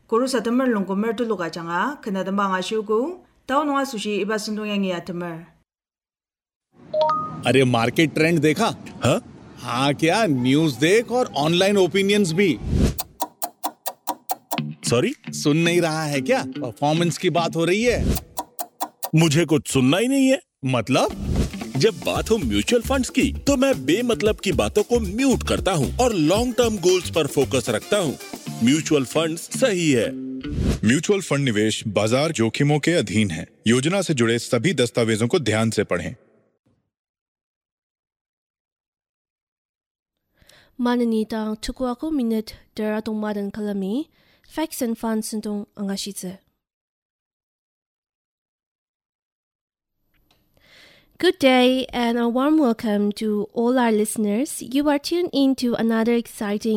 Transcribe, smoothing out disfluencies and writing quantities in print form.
Koru sa tamer long gomer tu luka changa kanadamba nga shuku tao नवा sushi इबा सुंदोंगे आतमर। अरे market trend देखा? हाँ क्या न्यूज़ देख और ऑनलाइन ओपिनियंस भी। सॉरी, सुन नहीं रहा है क्या? परफॉर्मेंस की बात हो रही है। मुझे कुछ सुनना ही नहीं है। मतलब? जब बात हो म्यूचुअल फंड्स की तो मैं बेमतलब की बातों को म्यूट करता हूँ और लॉन्ग टर्म गोल्स पर फोकस रखता हूँ। म्यूचुअल फंड्स सही है। म्यूचुअल फंड निवेश बाजार जोखिमों के अधीन है। योजना से जुड़े सभी दस्तावेजों को ध्यान से पढ़ें। Mananita tukwaku minute deratong madan kalami facts and funds sentong angashitse. Good day and a warm welcome to all our listeners. You are tuned in to another exciting